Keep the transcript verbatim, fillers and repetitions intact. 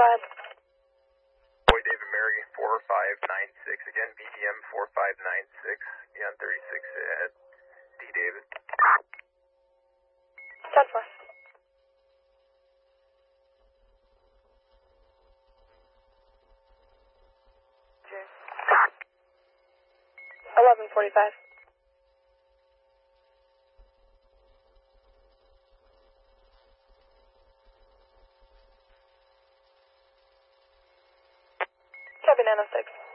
ahead. Boy David Mary, four five nine six, again, B D M four five nine six, beyond thirty-six at D David. Southwest. eleven forty-five. Copy nine oh six.